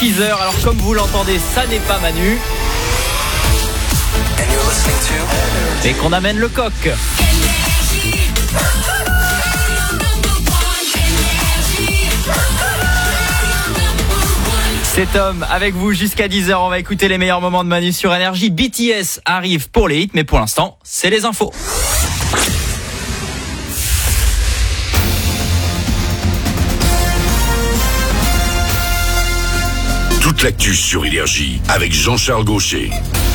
6h, alors comme vous l'entendez, ça n'est pas Manu. Et qu'on amène le coq. C'est Tom avec vous jusqu'à 10h. On va écouter les meilleurs moments de Manu sur Énergie. BTS arrive pour les hits, mais pour l'instant, c'est les infos. Toute l'actu sur Énergie avec Jean-Charles Gaucher.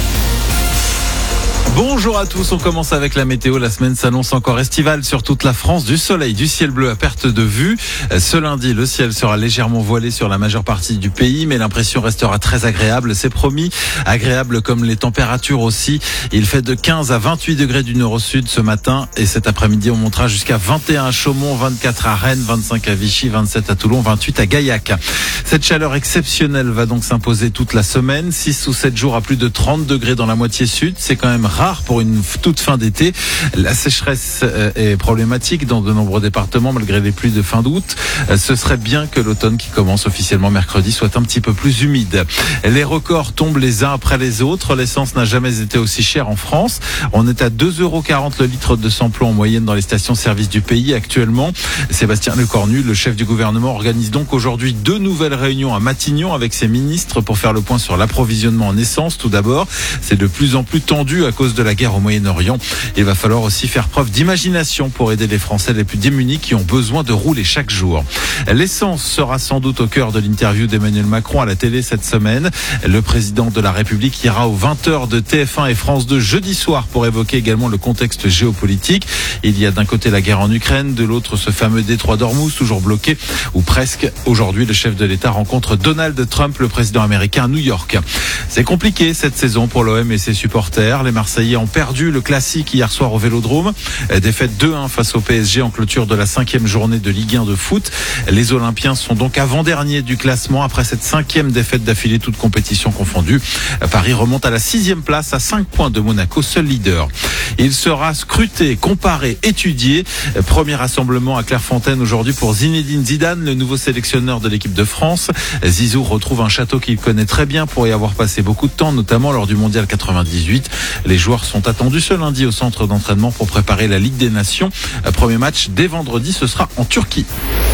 Bonjour à tous, on commence avec la météo. La semaine s'annonce encore estivale sur toute la France. Du soleil, du ciel bleu à perte de vue. Ce lundi, le ciel sera légèrement voilé sur la majeure partie du pays, mais l'impression restera très agréable. C'est promis, agréable comme les températures aussi. Il fait de 15 à 28 degrés du nord au sud ce matin. Et cet après-midi, on montera jusqu'à 21 à Chaumont, 24 à Rennes, 25 à Vichy, 27 à Toulon, 28 à Gaillac. Cette chaleur exceptionnelle va donc s'imposer toute la semaine. 6 ou 7 jours à plus de 30 degrés dans la moitié sud. C'est quand même rare pour une toute fin d'été. La sécheresse est problématique dans de nombreux départements malgré les pluies de fin d'août. Ce serait bien que l'automne qui commence officiellement mercredi soit un petit peu plus humide. Les records tombent les uns après les autres. L'essence n'a jamais été aussi chère en France. On est à 2,40 € le litre de samplon en moyenne dans les stations-service du pays actuellement. Sébastien Lecornu, le chef du gouvernement, organise donc aujourd'hui 2 nouvelles réunions à Matignon avec ses ministres pour faire le point sur l'approvisionnement en essence. Tout d'abord, c'est de plus en plus tendu à cause de la guerre au Moyen-Orient. Il va falloir aussi faire preuve d'imagination pour aider les Français les plus démunis qui ont besoin de rouler chaque jour. L'essence sera sans doute au cœur de l'interview d'Emmanuel Macron à la télé cette semaine. Le président de la République ira aux 20h de TF1 et France 2 jeudi soir pour évoquer également le contexte géopolitique. Il y a d'un côté la guerre en Ukraine, de l'autre ce fameux détroit d'Ormuz toujours bloqué, ou presque. Aujourd'hui, le chef de l'État rencontre Donald Trump, le président américain, à New York. C'est compliqué cette saison pour l'OM et ses supporters. Les Marseillais ont perdu le classique hier soir au Vélodrome. Défaite 2-1 face au PSG en clôture de la 5e journée de Ligue 1 de foot. Les Olympiens sont donc avant-derniers du classement après cette 5e défaite d'affilée, toute compétition confondue. Paris remonte à la 6e place à 5 points de Monaco, seul leader. Il sera scruté, comparé, étudié. Premier rassemblement à Clairefontaine aujourd'hui pour Zinedine Zidane, le nouveau sélectionneur de l'équipe de France. Zizou retrouve un château qu'il connaît très bien pour y avoir passé beaucoup de temps, notamment lors du Mondial 98. Les joueurs sont attendus ce lundi au centre d'entraînement pour préparer la Ligue des Nations. Premier match dès vendredi, ce sera en Turquie.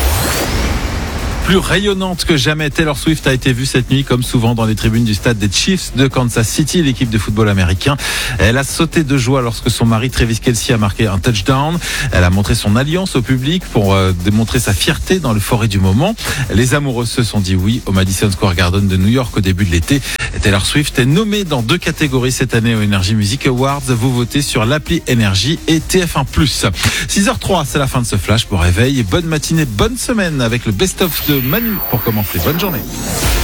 Plus rayonnante que jamais, Taylor Swift a été vue cette nuit comme souvent dans les tribunes du stade des Chiefs de Kansas City, l'équipe de football américain. Elle a sauté de joie lorsque son mari Travis Kelce a marqué un touchdown. Elle a montré son alliance au public pour démontrer sa fierté dans l'euphorie du moment. Les amoureux se sont dit oui au Madison Square Garden de New York au début de l'été. Taylor Swift est nommée dans 2 catégories cette année au Energy Music Awards. Vous votez sur l'appli Énergie et TF1+. 6h03, c'est la fin de ce flash pour réveil. Bonne matinée, bonne semaine avec le best-of de Manu pour commencer. Bonne journée.